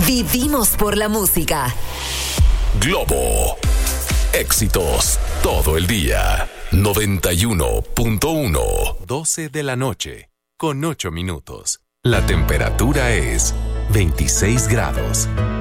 Vivimos por la música. Globo. Éxitos todo el día. 91.1. 12 de la noche, con 8 minutos. La temperatura es 26 grados.